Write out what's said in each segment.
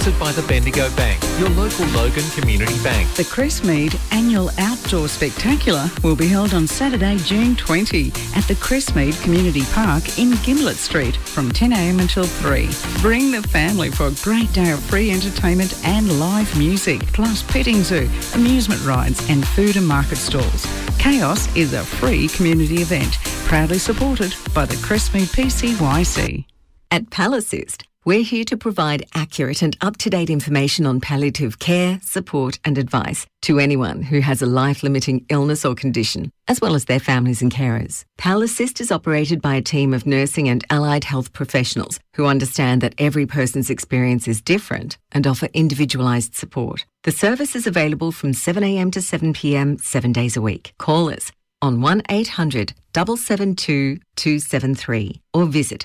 sponsored by the Bendigo Bank, your local Logan Community Bank. The Crestmead Annual Outdoor Spectacular will be held on Saturday, June 20 at the Crestmead Community Park in Gimblett Street from 10 a.m. until 3. Bring the family for a great day of free entertainment and live music, plus petting zoo, amusement rides and food and market stalls. Chaos is a free community event, proudly supported by the Crestmead PCYC. At Palliassist, we're here to provide accurate and up-to-date information on palliative care, support and advice to anyone who has a life-limiting illness or condition, as well as their families and carers. Palliassist is operated by a team of nursing and allied health professionals who understand that every person's experience is different and offer individualised support. The service is available from 7 a.m. to 7 p.m, 7 days a week. Call us on 1800 772 273 or visit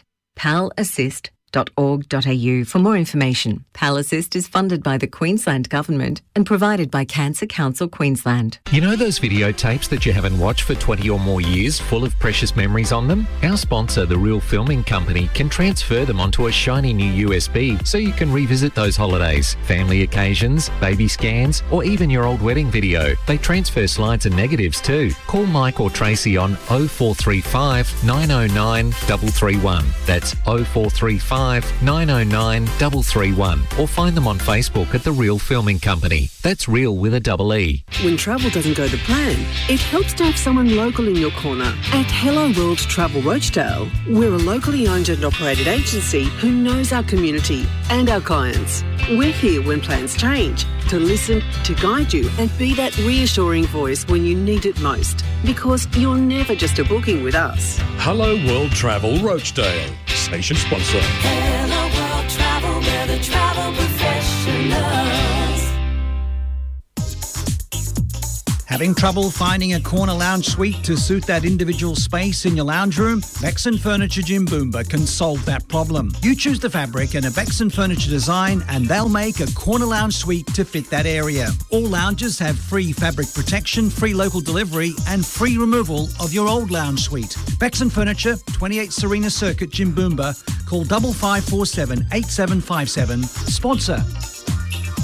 palassist.org.au for more information. Palliassist is funded by the Queensland Government and provided by Cancer Council Queensland. You know those videotapes that you haven't watched for 20 or more years, full of precious memories on them? Our sponsor, The Real Filming Company, can transfer them onto a shiny new USB so you can revisit those holidays, family occasions, baby scans, or even your old wedding video. They transfer slides and negatives too. Call Mike or Tracy on 0435 909 331. That's 0435 909 331, or find them on Facebook at The Real Filming Company. That's real with a double E. When travel doesn't go to plan, it helps to have someone local in your corner. At Hello World Travel Rochdale, we're a locally owned and operated agency who knows our community and our clients. We're here when plans change, to listen, to guide you and be that reassuring voice when you need it most. Because you're never just a booking with us. Hello World Travel Rochdale, station sponsor. Hello World Travel, we're the travel professionals. Having trouble finding a corner lounge suite to suit that individual space in your lounge room? Bexon Furniture Jimboomba can solve that problem. You choose the fabric and a Bexon Furniture design and they'll make a corner lounge suite to fit that area. All lounges have free fabric protection, free local delivery and free removal of your old lounge suite. Bexon Furniture, 28 Serena Circuit, Jimboomba. Call 5547 8757. Sponsor